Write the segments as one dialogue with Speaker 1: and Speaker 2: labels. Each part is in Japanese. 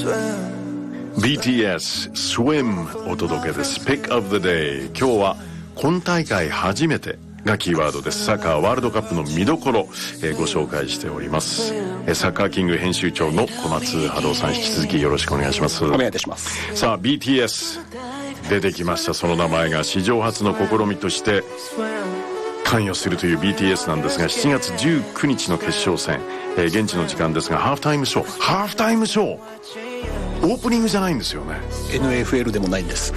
Speaker 1: BTS Swim お届けです。 Pick of the Day。 今日は今大会初めてがキーワードです。サッカーワールドカップの見どころ、ご紹介しております。サッカーキング編集長の小松春夫さん、引き続きよろしくお願いします。
Speaker 2: お願いいたします。
Speaker 1: さあ BTS 出てきました。その名前が史上初の試みとして関与するという BTS なんですが、7月19日の決勝戦、現地の時間ですがハーフタイムショーオープニングじゃないんですよね。
Speaker 2: NFL でもないんです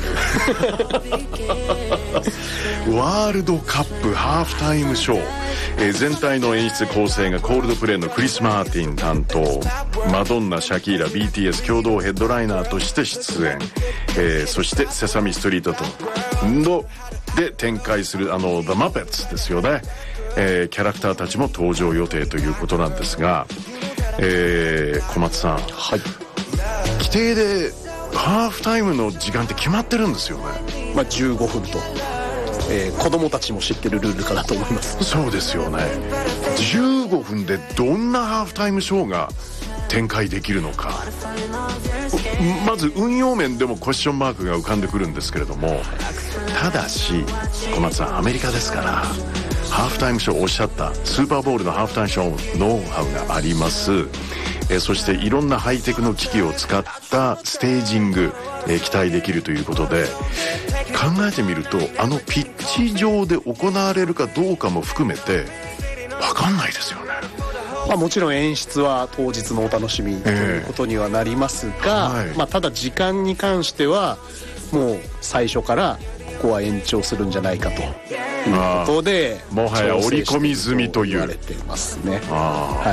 Speaker 1: ワールドカップハーフタイムショー、全体の演出構成がコールドプレイのクリス・マーティン担当、マドンナ、シャキーラ、 BTS 共同ヘッドライナーとして出演、そしてセサミストリートとで展開するThe Muppets ですよね、キャラクターたちも登場予定ということなんですが、小松さん、
Speaker 2: はい、
Speaker 1: 規定でハーフタイムの時間って決まってるんですよね。
Speaker 2: 15分と、子供たちも知ってるルールかなと思います。
Speaker 1: そうですよね。15分でどんなハーフタイムショーが展開できるのか、まず運用面でもクエスチョンマークが浮かんでくるんですけれども、ただし小松さん、アメリカですからハーフタイムショー、おっしゃったスーパーボウルのハーフタイムショーノウハウがあります。そしていろんなハイテクの機器を使ったステージング、期待できるということで、考えてみるとピッチ上で行われるかどうかも含めて分かんないですよね。
Speaker 2: もちろん演出は当日のお楽しみということにはなりますが、ただ時間に関してはもう最初からここは延長するんじゃないかということで、
Speaker 1: もはや織り込み済みという
Speaker 2: 言われていますね。